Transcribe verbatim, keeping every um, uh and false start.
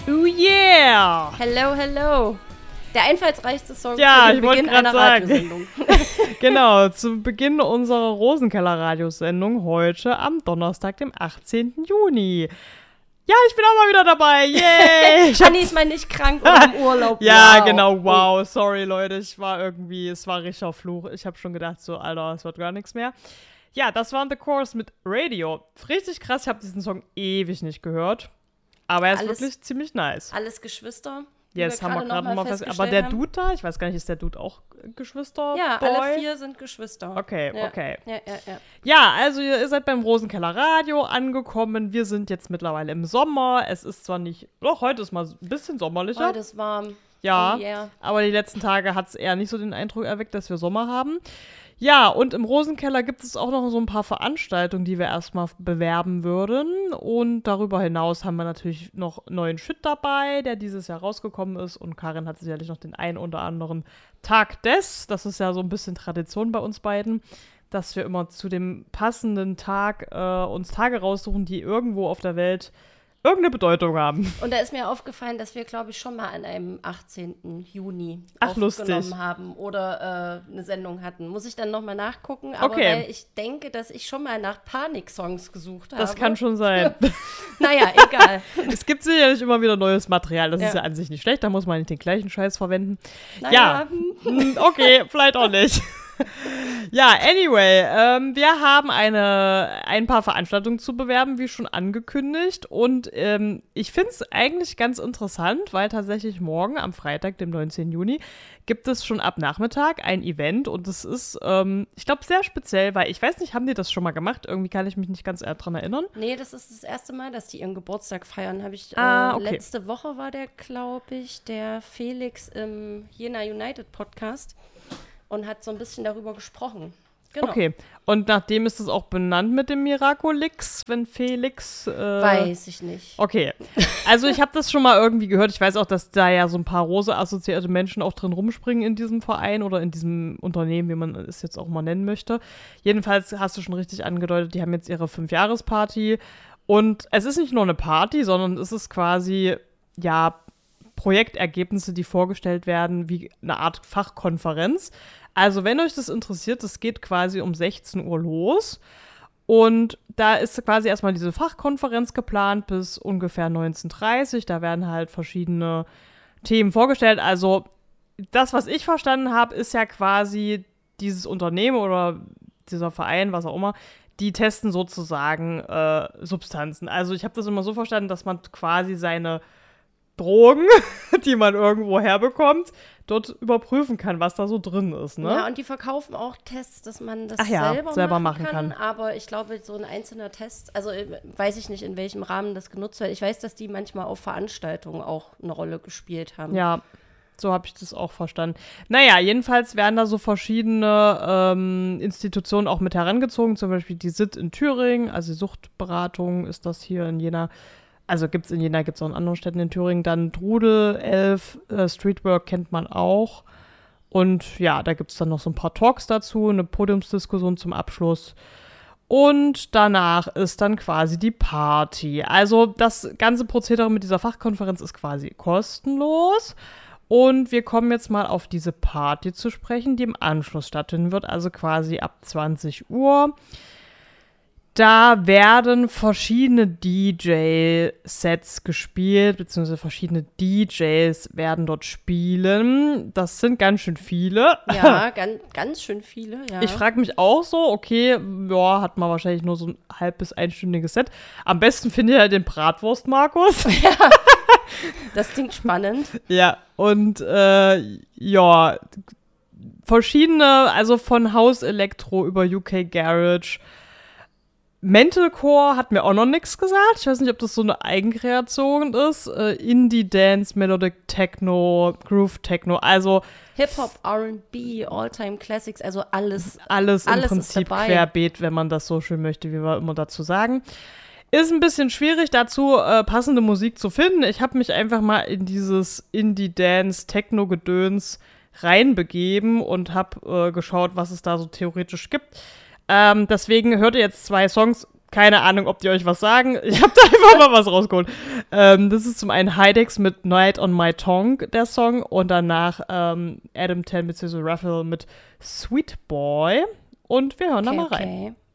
Oh yeah! Hello, hello. Der einfallsreichste Song ja, zu Beginn einer sagen. Radiosendung. Genau, zu Beginn unserer Rosenkeller-Radiosendung heute am Donnerstag, dem achtzehnten Juni. Ja, ich bin auch mal wieder dabei. Yay! Ich Anni ist mal nicht krank oder im Urlaub. Ja, wow. genau. Wow. Sorry, Leute. Ich war irgendwie, es war richtiger Fluch. Ich habe schon gedacht, so, Alter, es wird gar nichts mehr. Ja, das waren The Chorus mit Radio. Richtig krass. Ich habe diesen Song ewig nicht gehört. Aber er ist Alles, wirklich ziemlich nice. Alles Geschwister. Ja, yes, haben wir gerade nochmal festgestellt. Aber der haben. Dude da, ich weiß gar nicht, ist der Dude auch Geschwister? Ja, Boy? alle vier sind Geschwister. Okay, ja. okay. Ja, ja, ja. Ja, also ihr seid beim Rosenkeller Radio angekommen. Wir sind jetzt mittlerweile im Sommer. Es ist zwar nicht, doch, heute ist mal ein bisschen sommerlicher. Heute ist warm. Ja, oh yeah. Aber die letzten Tage hat es eher nicht so den Eindruck erweckt, dass wir Sommer haben. Ja, und im Rosenkeller gibt es auch noch so ein paar Veranstaltungen, die wir erstmal bewerben würden. Und darüber hinaus haben wir natürlich noch neuen Shit dabei, der dieses Jahr rausgekommen ist. Und Karin hat sicherlich noch den einen oder anderen Tag des. Das ist ja so ein bisschen Tradition bei uns beiden, dass wir immer zu dem passenden Tag äh, uns Tage raussuchen, die irgendwo auf der Welt irgendeine Bedeutung haben. Und da ist mir aufgefallen, dass wir, glaube ich, schon mal an einem achtzehnten Juni Ach, aufgenommen lustig. haben oder äh, eine Sendung hatten. Muss ich dann nochmal nachgucken, aber okay. weil ich denke, dass ich schon mal nach Panik-Songs gesucht habe. Das kann schon sein. Naja, egal. Es gibt sicherlich immer wieder neues Material, das ja. ist ja an sich nicht schlecht, da muss man nicht den gleichen Scheiß verwenden. Naja. Ja, okay, vielleicht auch nicht. Ja, anyway, ähm, wir haben eine, ein paar Veranstaltungen zu bewerben, wie schon angekündigt. Und ähm, ich finde es eigentlich ganz interessant, weil tatsächlich morgen, am Freitag, dem neunzehnten Juni, gibt es schon ab Nachmittag ein Event. Und es ist, ähm, ich glaube, sehr speziell, weil ich weiß nicht, haben die das schon mal gemacht? Irgendwie kann ich mich nicht ganz dran erinnern. Nee, das ist das erste Mal, dass die ihren Geburtstag feiern. Habe ich, ah, äh, okay. Letzte Woche war der, glaube ich, der Felix im Jena United Podcast. Und hat so ein bisschen darüber gesprochen. Genau. Okay. Und nachdem ist es auch benannt mit dem Miraculix, wenn Felix... Äh weiß ich nicht. Okay. Also ich habe das schon mal irgendwie gehört. Ich weiß auch, dass da ja so ein paar rose-assoziierte Menschen auch drin rumspringen in diesem Verein oder in diesem Unternehmen, wie man es jetzt auch mal nennen möchte. Jedenfalls hast du schon richtig angedeutet, die haben jetzt ihre Fünfjahresparty. Und es ist nicht nur eine Party, sondern es ist quasi, ja... Projektergebnisse, die vorgestellt werden, wie eine Art Fachkonferenz. Also wenn euch das interessiert, das geht quasi um sechzehn Uhr los. Und da ist quasi erstmal diese Fachkonferenz geplant bis ungefähr neunzehn Uhr dreißig. Da werden halt verschiedene Themen vorgestellt. Also das, was ich verstanden habe, ist ja quasi dieses Unternehmen oder dieser Verein, was auch immer, die testen sozusagen äh, Substanzen. Also ich habe das immer so verstanden, dass man quasi seine Drogen, die man irgendwo herbekommt, dort überprüfen kann, was da so drin ist, ne? Ja, und die verkaufen auch Tests, dass man das Ach ja, selber, selber machen, machen kann, kann. Aber ich glaube, so ein einzelner Test, also weiß ich nicht, in welchem Rahmen das genutzt wird. Ich weiß, dass die manchmal auf Veranstaltungen auch eine Rolle gespielt haben. Ja, so habe ich das auch verstanden. Naja, jedenfalls werden da so verschiedene ähm, Institutionen auch mit herangezogen, zum Beispiel die S I T in Thüringen, also die Suchtberatung ist das hier in Jena. Also gibt es in Jena, gibt es auch in anderen Städten in Thüringen. Dann Drudel, Elf, äh, Streetwork kennt man auch. Und ja, da gibt es dann noch so ein paar Talks dazu, eine Podiumsdiskussion zum Abschluss. Und danach ist dann quasi die Party. Also das ganze Prozedere mit dieser Fachkonferenz ist quasi kostenlos. Und wir kommen jetzt mal auf diese Party zu sprechen, die im Anschluss stattfinden wird, also quasi ab zwanzig Uhr. Da werden verschiedene D J-Sets gespielt, beziehungsweise verschiedene D Js werden dort spielen. Das sind ganz schön viele. Ja, ganz, ganz schön viele, ja. Ich frage mich auch so, okay, ja, hat man wahrscheinlich nur so ein halb- bis einstündiges Set. Am besten finde ich ja den Bratwurst-Markus. Ja, das klingt spannend. Ja, und äh, ja, verschiedene, also von House Electro über U K Garage. Mentalcore hat mir auch noch nichts gesagt. Ich weiß nicht, ob das so eine Eigenkreation ist. Äh, Indie, Dance, Melodic Techno, Groove Techno, also Hip-Hop, R and B, All-Time Classics, also alles. Alles, alles im Prinzip querbeet, wenn man das so schön möchte, wie wir immer dazu sagen. Ist ein bisschen schwierig, dazu äh, passende Musik zu finden. Ich habe mich einfach mal in dieses Indie, Dance, Techno-Gedöns reinbegeben und habe äh, geschaut, was es da so theoretisch gibt. Ähm, deswegen hört ihr jetzt zwei Songs keine Ahnung, ob die euch was sagen. Ich habe da einfach mal was rausgeholt. Ähm, das ist zum einen Heidex mit Night on My Tongue, der Song. Und danach ähm, Adam Ten bzw. Raphael mit Sweet Boy. Und wir hören Okay, da mal rein. okay.